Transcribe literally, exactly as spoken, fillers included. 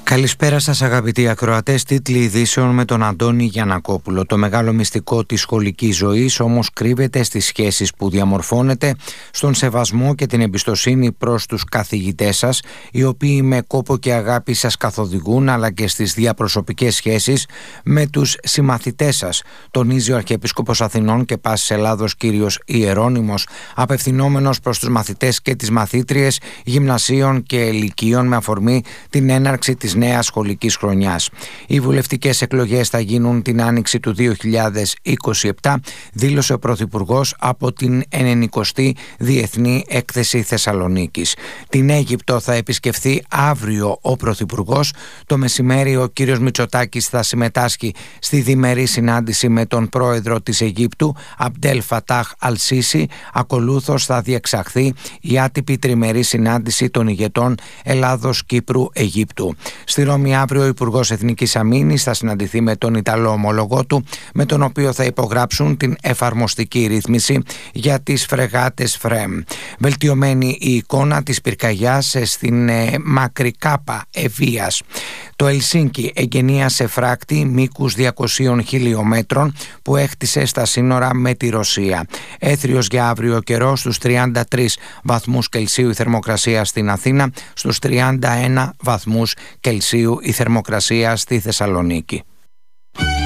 Καλησπέρα σας αγαπητοί ακροατές, τίτλοι ειδήσεων με τον Αντώνη Γιαννακόπουλο. Το μεγάλο μυστικό της σχολικής ζωής όμως κρύβεται στις σχέσεις που διαμορφώνεται, στον σεβασμό και την εμπιστοσύνη προς τους καθηγητές σας, οι οποίοι με κόπο και αγάπη σας καθοδηγούν, αλλά και στις διαπροσωπικές σχέσεις με τους συμμαθητές σας, τονίζει ο Αρχιεπίσκοπος Αθηνών και Πάσης Ελλάδος κύριος Ιερώνυμος, απευθυνόμενος προς τους μαθητές και τις μαθήτριες γυμνασίων και λυκείων με αφορμή την έναρξη της νέας σχολικής χρονιάς. Οι βουλευτικές εκλογές θα γίνουν την άνοιξη του δύο χιλιάδες είκοσι επτά, δήλωσε ο Πρωθυπουργός από την ενενηκοστή Διεθνή Έκθεση Θεσσαλονίκης. Την Αίγυπτο θα επισκεφθεί αύριο ο Πρωθυπουργός. Το μεσημέρι ο κύριος Μητσοτάκης θα συμμετάσχει στη διμερή συνάντηση με τον πρόεδρο της Αιγύπτου, Αμπτέλ Φατάχ Αλ-Σίσι. Ακολούθως θα διεξαχθεί η άτυπη τριμερή συνάντηση των ηγετών Ελλάδος, Κύπρου, Αιγύπτου. Στη Ρώμη αύριο ο Υπουργός Εθνικής Αμήνης θα συναντηθεί με τον Ιταλό ομολογό του, με τον οποίο θα υπογράψουν την εφαρμοστική ρύθμιση για τις φρεγάτες ΦΡΕΜ. Βελτιωμένη η εικόνα της πυρκαγιάς στην ε, Μακρικάπα Ευβοίας. Το Ελσίνκι εγκαινίασε φράκτη μήκους διακοσίων χιλιομέτρων που έχτισε στα σύνορα με τη Ρωσία. Έθριος για αύριο καιρό, στους τριάντα τρεις βαθμούς Κελσίου η θερμοκρασία στην Αθήνα, στους τριάντα ένα βαθμούς Κελσίου η θερμοκρασία στη Θεσσαλονίκη.